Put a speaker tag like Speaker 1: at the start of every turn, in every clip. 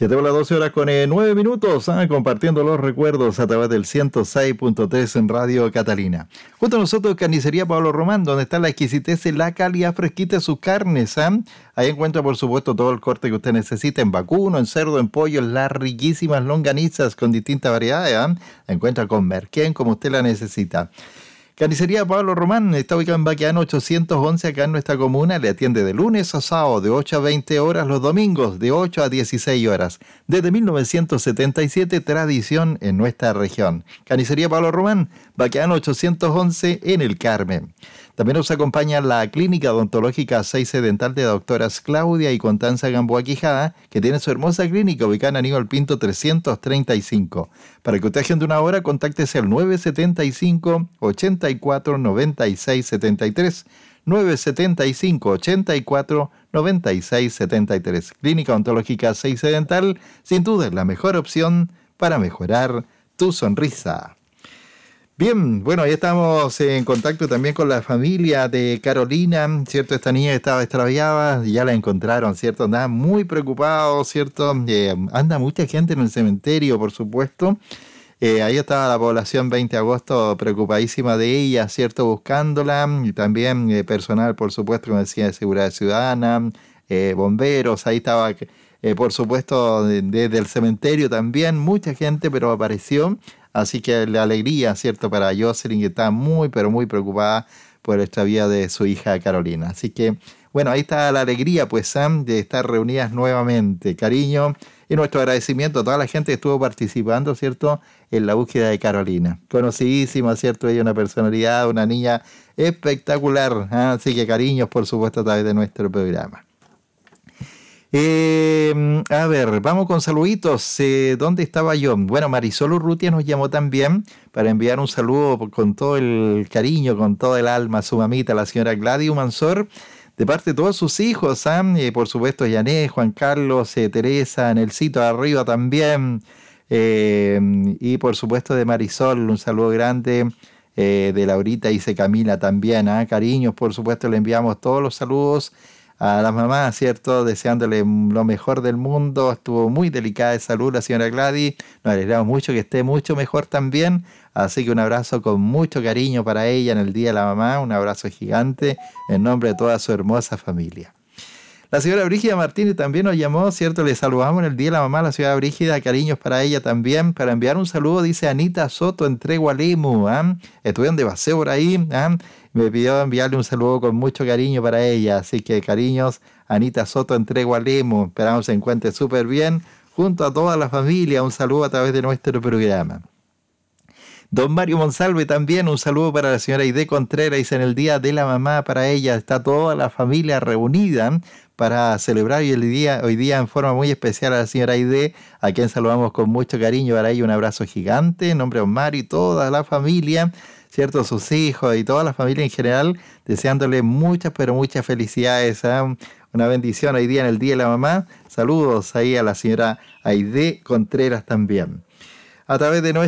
Speaker 1: Ya tengo las 12 horas con 9 minutos, compartiendo los recuerdos a través del 106.3 en Radio Catalina. Junto a nosotros, Carnicería Pablo Román, donde está la exquisitez y la calidad fresquita de sus carnes. Ahí encuentra, por supuesto, todo el corte que usted necesita en vacuno, en cerdo, en pollo, en las riquísimas longanizas con distintas variedades. La encuentra con merquén, como usted la necesita. Carnicería Pablo Román está ubicado en Baqueano 811 acá en nuestra comuna. Le atiende de lunes a sábado de 8 a 20 horas, los domingos de 8 a 16 horas. Desde 1977, tradición en nuestra región. Carnicería Pablo Román, Baqueano 811 en El Carmen. También nos acompaña la Clínica Odontológica 6 Dental de doctoras Claudia y Constanza Gamboa Quijada, que tiene su hermosa clínica ubicada en Aníbal Pinto 335. Para que usted agende una hora, contáctese al 975 84 96 73. 975 84 96 73. Clínica Odontológica 6 Dental, sin duda es la mejor opción para mejorar tu sonrisa. Bien, bueno, ahí estamos en contacto también con la familia de Carolina, ¿cierto? Esta niña estaba extraviada, ya la encontraron, ¿cierto? Andaba muy preocupado, ¿cierto? Anda mucha gente en el cementerio, por supuesto. Ahí estaba la población 20 de agosto preocupadísima de ella, ¿cierto? Buscándola, y también personal, por supuesto, como decía, de seguridad ciudadana, bomberos, ahí estaba, por supuesto, desde el cementerio también, mucha gente, pero apareció. Así que la alegría, ¿cierto?, para Jocelyn, que está muy, pero muy preocupada por la extravío de su hija Carolina. Así que, bueno, ahí está la alegría, pues, Sam, de estar reunidas nuevamente. Cariño y nuestro agradecimiento a toda la gente que estuvo participando, ¿cierto?, en la búsqueda de Carolina. Conocidísima, ¿cierto?, ella una personalidad, una niña espectacular. Así que cariños, por supuesto, a través de nuestro programa. A ver, vamos con saluditos. ¿Dónde estaba yo? Bueno, Marisol Urrutia nos llamó también para enviar un saludo con todo el cariño, con todo el alma a su mamita, la señora Gladys Mansor, de parte de todos sus hijos, por supuesto, Yané, Juan Carlos, Teresa, Nelsito arriba también, y por supuesto de Marisol, un saludo grande. De Laurita y Camila también, cariños, por supuesto, le enviamos todos los saludos a las mamás, ¿cierto? Deseándole lo mejor del mundo. Estuvo muy delicada de salud la señora Gladys. Nos alegramos mucho que esté mucho mejor también. Así que un abrazo con mucho cariño para ella en el Día de la Mamá. Un abrazo gigante en nombre de toda su hermosa familia. La señora Brígida Martínez también nos llamó, ¿cierto? Le saludamos en el Día de la Mamá, la señora Brígida, cariños para ella también. Para enviar un saludo, dice Anita Soto, en Tregualemu. Estuvieron de paseo por ahí. Me pidió enviarle un saludo con mucho cariño para ella. Así que cariños, Anita Soto, en Tregualemu. Esperamos se encuentre súper bien junto a toda la familia. Un saludo a través de nuestro programa. Don Mario Monsalve también, un saludo para la señora Aide Contreras, dice en el Día de la Mamá para ella, está toda la familia reunida para celebrar hoy día en forma muy especial a la señora Aide, a quien saludamos con mucho cariño, para ella un abrazo gigante, en nombre de Don Mario y toda la familia, ¿cierto? Sus hijos y toda la familia en general, deseándole muchas, pero muchas felicidades, una bendición hoy día en el Día de la Mamá, saludos ahí a la señora Aide Contreras también. A través de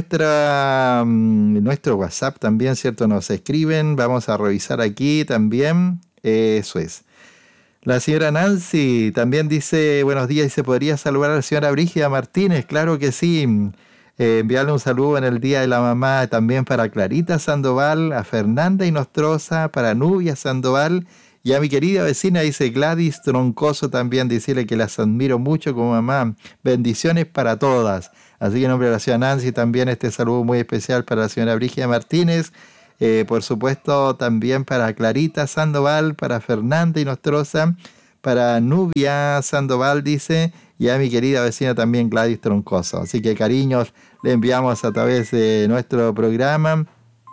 Speaker 1: nuestro WhatsApp también, ¿cierto? Nos escriben, vamos a revisar aquí también, eso es. La señora Nancy también dice, buenos días, y se podría saludar a la señora Brígida Martínez, claro que sí. Enviarle un saludo en el Día de la Mamá también para Clarita Sandoval, a Fernanda Inostroza, para Nubia Sandoval, y a mi querida vecina, dice Gladys Troncoso también, decirle que las admiro mucho como mamá. Bendiciones para todas. Así que en nombre de la señora Nancy también este saludo muy especial para la señora Brígida Martínez. Por supuesto también para Clarita Sandoval, para Fernanda Inostroza, para Nubia Sandoval, dice, y a mi querida vecina también Gladys Troncoso. Así que cariños le enviamos a través de nuestro programa.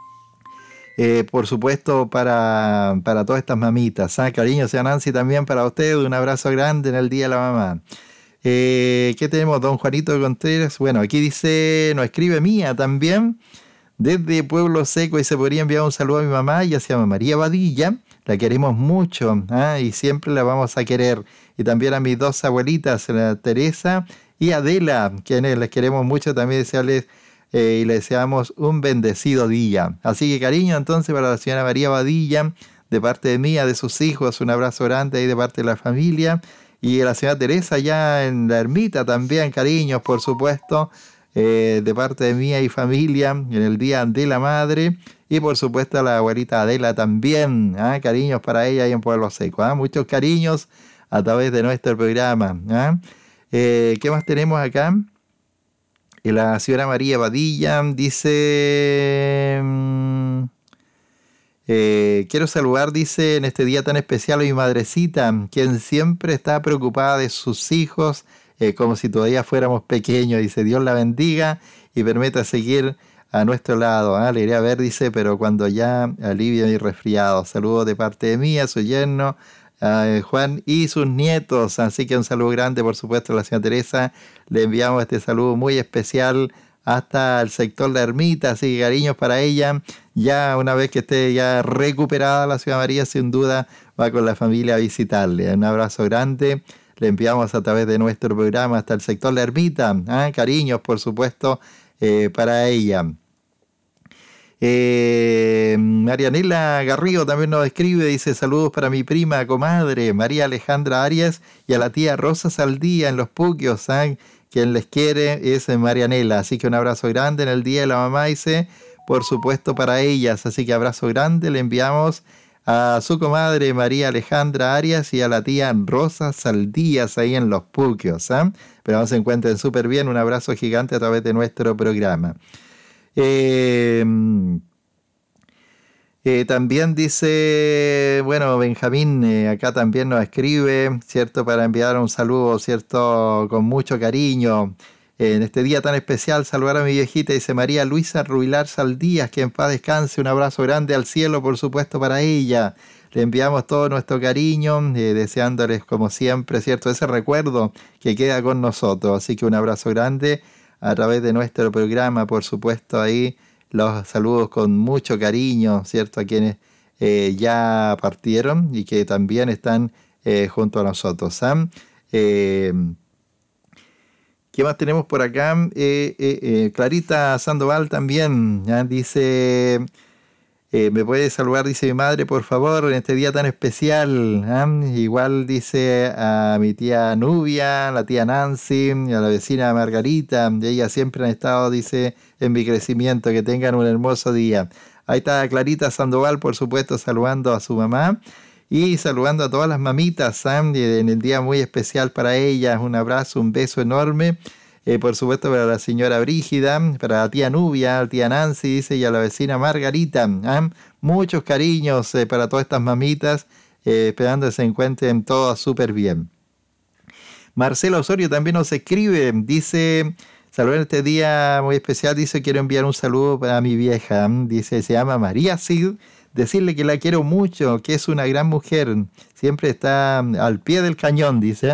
Speaker 1: Por supuesto para todas estas mamitas. Cariños, señora Nancy, también para usted. Un abrazo grande en el Día de la Mamá. ¿Qué tenemos? Don Juanito Contreras. Bueno, aquí dice, nos escribe Mía también, desde Pueblo Seco, y se podría enviar un saludo a mi mamá. Ella se llama María Badilla. La queremos mucho, y siempre la vamos a querer. Y también a mis dos abuelitas, Teresa y Adela, quienes les queremos mucho, también desearles y le deseamos un bendecido día. Así que cariño entonces para la señora María Badilla, de parte de mía, de sus hijos, un abrazo grande ahí de parte de la familia. Y la señora Teresa ya en la ermita también, cariños, por supuesto, de parte de mía y familia, en el Día de la Madre. Y por supuesto a la abuelita Adela también, ¿ah? Cariños para ella ahí en Pueblo Seco, ¿ah? Muchos cariños a través de nuestro programa, ¿ah? ¿Qué más tenemos acá? La señora María Badilla dice... quiero saludar, dice, en este día tan especial a mi madrecita, quien siempre está preocupada de sus hijos, como si todavía fuéramos pequeños. Dice, Dios la bendiga y permita seguir a nuestro lado. ¿Ah? Le iré a ver, dice, pero cuando ya alivie mi resfriado. Saludos de parte de mí, a su yerno, a Juan y sus nietos. Así que un saludo grande, por supuesto, a la señora Teresa. Le enviamos este saludo muy especial hasta el sector La Ermita, así que cariños para ella. Ya una vez que esté ya recuperada la señora María, sin duda va con la familia a visitarle. Un abrazo grande. Le enviamos a través de nuestro programa hasta el sector La Ermita. ¿Ah? Cariños, por supuesto, para ella. Marianela Garrido también nos escribe, dice saludos para mi prima, comadre, María Alejandra Arias y a la tía Rosa Saldía en Los Puquios, ¿eh? Quien les quiere es Marianela, así que un abrazo grande en el Día de la Mamá, dice, por supuesto para ellas, así que abrazo grande, le enviamos a su comadre María Alejandra Arias y a la tía Rosa Saldías ahí en Los Puquios, ¿eh? Pero se encuentren súper bien, un abrazo gigante a través de nuestro programa. También dice, bueno, Benjamín acá también nos escribe, ¿cierto? Para enviar un saludo, ¿cierto? Con mucho cariño. En este día tan especial, saludar a mi viejita, dice María Luisa Rubilar Saldías, que en paz descanse. Un abrazo grande al cielo, por supuesto, para ella. Le enviamos todo nuestro cariño, deseándoles, como siempre, ¿cierto? Ese recuerdo que queda con nosotros. Así que un abrazo grande a través de nuestro programa, por supuesto, ahí los saludos con mucho cariño, ¿cierto? A quienes ya partieron y que también están junto a nosotros. ¿Qué más tenemos por acá? Clarita Sandoval también, ¿ya? Dice... me puede saludar, dice mi madre, por favor, en este día tan especial. Igual dice a mi tía Nubia, la tía Nancy, a la vecina Margarita. Ellas siempre han estado, dice, en mi crecimiento. Que tengan un hermoso día. Ahí está Clarita Sandoval, por supuesto, saludando a su mamá. Y saludando a todas las mamitas, en el día muy especial para ellas. Un abrazo, un beso enorme. Por supuesto para la señora Brígida, para la tía Nubia, la tía Nancy, dice, y a la vecina Margarita. Muchos cariños para todas estas mamitas, esperando que se encuentren todas súper bien. Marcelo Osorio también nos escribe, dice, saludar en este día muy especial, dice, quiero enviar un saludo para mi vieja, dice, se llama María Cid, decirle que la quiero mucho, que es una gran mujer, siempre está al pie del cañón, dice.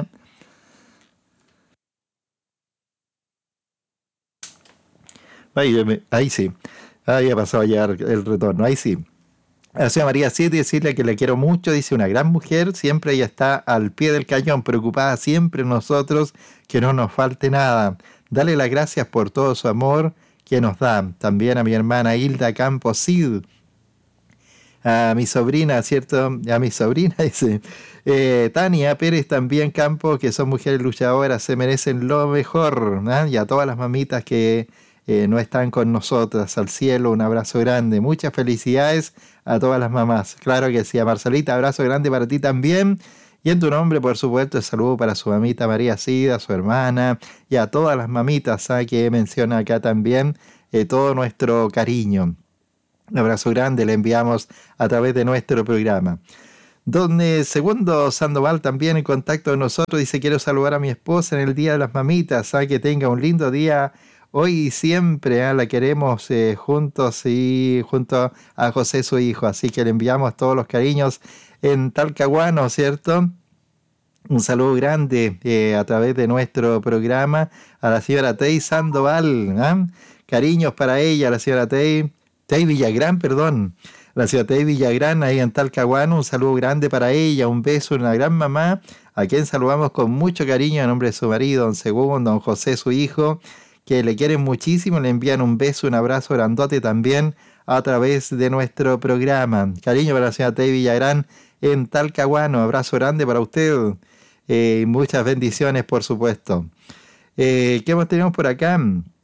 Speaker 1: Ahí sí. Ahí ha pasado a llegar el retorno. Ahí sí. A la señora María Cid, decirle que le quiero mucho, dice una gran mujer, siempre ella está al pie del cañón, preocupada siempre en nosotros, que no nos falte nada. Dale las gracias por todo su amor que nos da. También a mi hermana Hilda Campos Cid, a mi sobrina, ¿cierto? A mi sobrina, dice Tania Pérez también Campos, que son mujeres luchadoras, se merecen lo mejor, ¿no? Y a todas las mamitas que no están con nosotras, al cielo, un abrazo grande, muchas felicidades a todas las mamás, claro que sí. A Marcelita, abrazo grande para ti también, y en tu nombre, por supuesto, el saludo para su mamita María Cida, su hermana, y a todas las mamitas que menciona acá también, todo nuestro cariño. Un abrazo grande le enviamos a través de nuestro programa. Don Segundo Sandoval también en contacto con nosotros, dice, quiero saludar a mi esposa en el Día de las Mamitas, que tenga un lindo día hoy y siempre, la queremos juntos y junto a José su hijo, así que le enviamos todos los cariños en Talcahuano, ¿cierto? Un saludo grande a través de nuestro programa a la señora Tei Sandoval, cariños para ella, la señora Tei Villagrán, perdón. La ciudad de Villagrán, ahí en Talcahuano, un saludo grande para ella, un beso, una gran mamá, a quien saludamos con mucho cariño en nombre de su marido, don Segundo, don José, su hijo, que le quieren muchísimo, le envían un beso, un abrazo grandote también a través de nuestro programa. Cariño para la ciudad de Villagrán en Talcahuano, abrazo grande para usted. Muchas bendiciones, por supuesto. ¿Qué más tenemos por acá?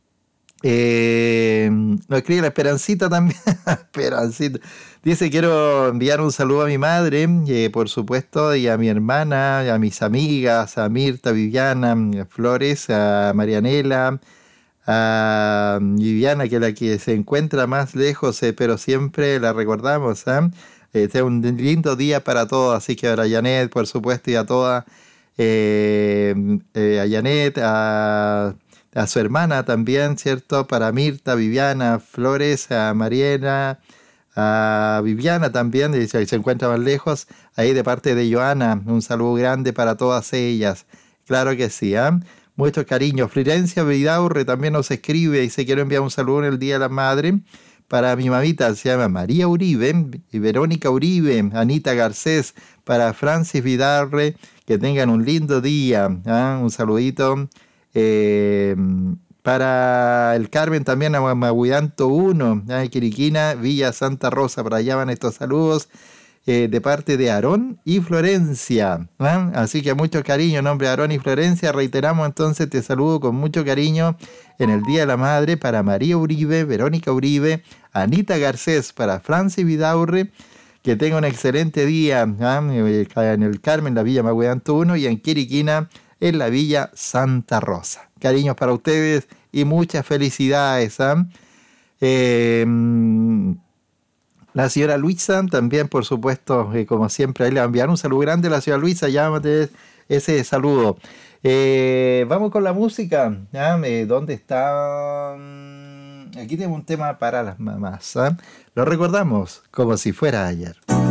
Speaker 1: Nos escribe la Esperancita también. Esperancita. Dice, quiero enviar un saludo a mi madre, por supuesto, y a mi hermana, y a mis amigas, a Mirta, Viviana, Flores, a Marianela, a Viviana, que es la que se encuentra más lejos, pero siempre la recordamos. Este es un lindo día para todos, así que a Janet, por supuesto, y a todas, a Janet, a su hermana también, ¿cierto? Para Mirta, Viviana, Flores, a Mariana, a Viviana también, y se encuentra más lejos, ahí de parte de Joana, un saludo grande para todas ellas. Claro que sí, ¿eh? Mucho cariño. Florencia Vidaurre también nos escribe y se quiere enviar un saludo en el Día de la Madre para mi mamita, se llama María Uribe y Verónica Uribe, Anita Garcés, para Francis Vidarre, que tengan un lindo día. ¿Eh? Un saludito. Eh, para el Carmen también, a Maguidanto 1, Quiriquina, Villa Santa Rosa, para allá van estos saludos. De parte de Aarón y Florencia. Así que mucho cariño, nombre Aarón y Florencia. Reiteramos entonces, te saludo con mucho cariño en el Día de la Madre para María Uribe, Verónica Uribe, Anita Garcés, para Francis Vidaurre. Que tenga un excelente día en el Carmen, la Villa Maguidanto 1, y en Quiriquina, en la Villa Santa Rosa. Cariños para ustedes y muchas felicidades. La señora Luisa también, por supuesto, como siempre, ahí le va a enviar un saludo grande a la señora Luisa, llámate ese saludo. Vamos con la música. ¿Dónde está? Aquí tengo un tema para las mamás. Lo recordamos como si fuera ayer.